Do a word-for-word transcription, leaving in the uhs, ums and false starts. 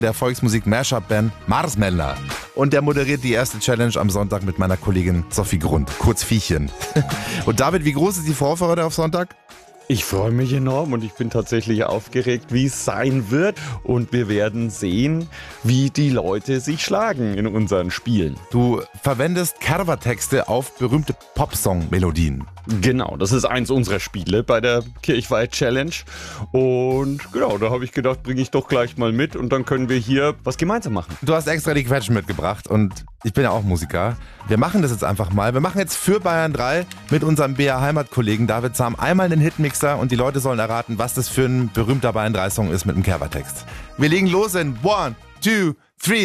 der Volksmusik-Mashup-Band Marsmäller. Und der moderiert die erste Challenge am Sonntag mit meiner Kollegin Sophie Grund, kurz Viechchen. Und David, wie groß ist die Vorfreude auf Sonntag? Ich freue mich enorm und ich bin tatsächlich aufgeregt, wie es sein wird. Und wir werden sehen, wie die Leute sich schlagen in unseren Spielen. Du verwendest Covertexte auf berühmte Popsong-Melodien. Genau, das ist eins unserer Spiele bei der Kirchweih Challenge. Und genau, da habe ich gedacht, bringe ich doch gleich mal mit und dann können wir hier was gemeinsam machen. Du hast extra die Quetschen mitgebracht und ich bin ja auch Musiker. Wir machen das jetzt einfach mal. Wir machen jetzt für Bayern drei mit unserem B R Heimatkollegen David Zahm einmal den Hitmixer und die Leute sollen erraten, was das für ein berühmter Bayern drei Song ist mit einem Covertext. Wir legen los in one, two, three.